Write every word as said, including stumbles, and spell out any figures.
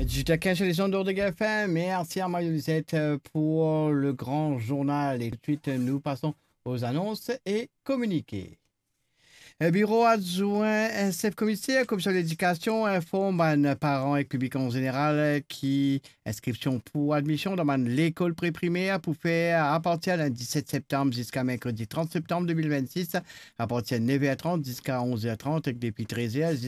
Du taquin chez les ondes de F M. Merci à Mario Lisette pour le grand journal. Et tout de suite, nous passons aux annonces et communiqués. Le bureau adjoint chef commissaire, commission d'éducation, informe les parents et public en général qui inscription pour admission dans l'école pré-primaire pour faire à partir du dix-sept septembre jusqu'à mercredi trente septembre deux mille vingt-six, à partir de neuf heures trente jusqu'à onze heures trente et depuis treize heures